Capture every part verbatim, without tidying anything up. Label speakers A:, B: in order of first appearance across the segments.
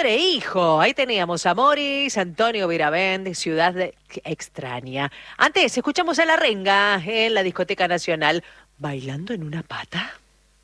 A: padre e hijo. Ahí teníamos a Morris, Antonio Viravent, Ciudad de... Extraña. Antes escuchamos a La Renga en la Discoteca Nacional, Bailando en una pata.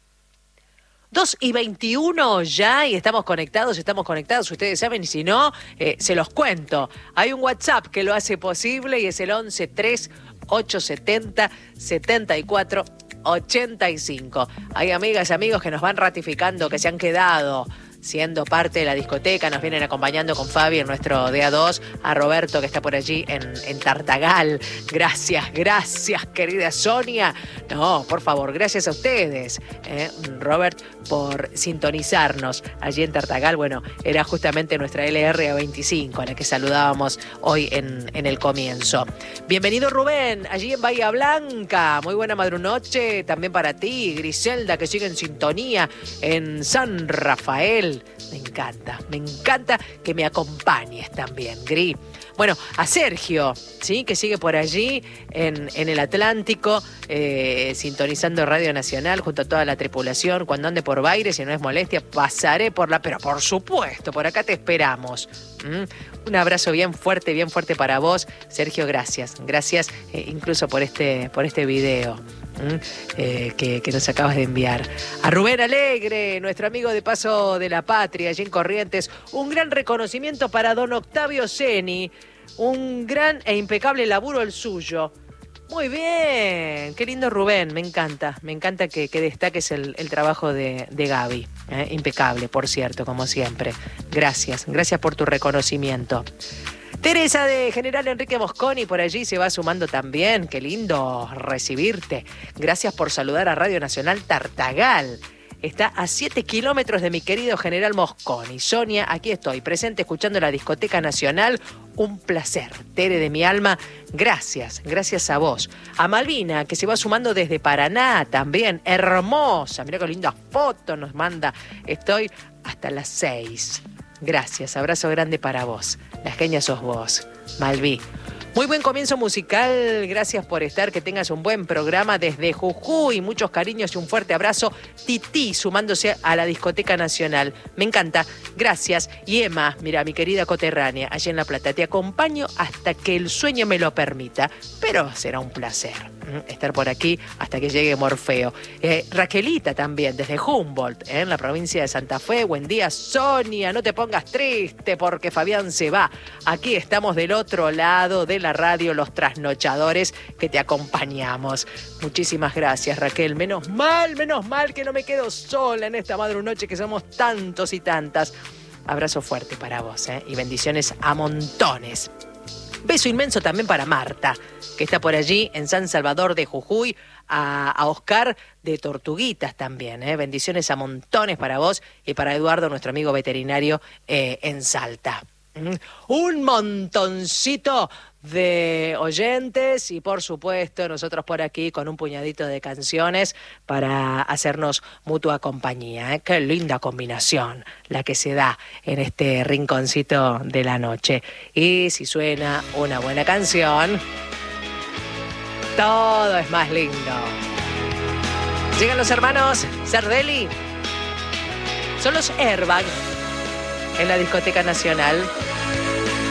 A: dos y veintiuno ya y estamos conectados, estamos conectados, ustedes saben, y si no, eh, se los cuento. Hay un WhatsApp que lo hace posible y es el once tres ocho setenta setenta y cuatro ochenta y cinco. Hay amigas y amigos que nos van ratificando, que se han quedado siendo parte de la discoteca, nos vienen acompañando con Fabi en nuestro D A dos, a Roberto que está por allí en, en Tartagal. Gracias, gracias, querida Sonia. No, por favor, gracias a ustedes, eh, Robert, por sintonizarnos allí en Tartagal. Bueno, era justamente nuestra L R A veinticinco, a la que saludábamos hoy en, en el comienzo. Bienvenido, Rubén, allí en Bahía Blanca. Muy buena madrunoche también para ti, Griselda, que sigue en sintonía en San Rafael. Me encanta, me encanta que me acompañes también, Gri. Bueno, a Sergio, ¿sí? Que sigue por allí en, en el Atlántico, eh, sintonizando Radio Nacional junto a toda la tripulación. Cuando ande por Baires, si no es molestia, pasaré por la... Pero por supuesto, por acá te esperamos. ¿Mm? Un abrazo bien fuerte, bien fuerte para vos. Sergio, gracias. Gracias eh, incluso por este, por este video. ¿Mm? Eh, que, que nos acabas de enviar. A Rubén Alegre, nuestro amigo de Paso de la Patria, allí en Corrientes, un gran reconocimiento para don Octavio Seni, un gran e impecable laburo el suyo. Muy bien, qué lindo, Rubén, me encanta, me encanta que, que destaques el, el trabajo de, de Gaby, ¿eh? Impecable, por cierto, como siempre. Gracias, gracias por tu reconocimiento. Teresa de General Enrique Mosconi por allí se va sumando también. Qué lindo recibirte. Gracias por saludar a Radio Nacional Tartagal. Está a siete kilómetros de mi querido General Mosconi. Sonia, aquí estoy, presente escuchando la Discoteca Nacional. Un placer, Tere de mi alma. Gracias, gracias a vos. A Malvina, que se va sumando desde Paraná también. Hermosa, mirá qué linda foto nos manda. Estoy hasta las seis. Gracias, abrazo grande para vos. La genia sos vos, Malví. Muy buen comienzo musical, gracias por estar, que tengas un buen programa desde Jujuy, muchos cariños y un fuerte abrazo. Titi sumándose a la Discoteca Nacional, me encanta, gracias. Y Emma, mira, mi querida coterránea, allá en La Plata, te acompaño hasta que el sueño me lo permita, pero será un placer estar por aquí hasta que llegue Morfeo. Eh, Raquelita también, desde Humboldt, ¿eh? En la provincia de Santa Fe. Buen día, Sonia, no te pongas triste porque Fabián se va. Aquí estamos del otro lado de la radio, los trasnochadores que te acompañamos. Muchísimas gracias, Raquel. Menos mal, menos mal que no me quedo sola en esta madrunoche, que somos tantos y tantas. Abrazo fuerte para vos, ¿eh? Y bendiciones a montones. Beso inmenso también para Marta, que está por allí en San Salvador de Jujuy, a, a Oscar de Tortuguitas también, ¿eh? Bendiciones a montones para vos y para Eduardo, nuestro amigo veterinario, eh, en Salta. Mm. Un montoncito de oyentes y por supuesto nosotros por aquí con un puñadito de canciones para hacernos mutua compañía, ¿eh? Qué linda combinación la que se da en este rinconcito de la noche. Y si suena una buena canción, todo es más lindo. Llegan los hermanos Sardelli, son los Airbag en la Discoteca Nacional.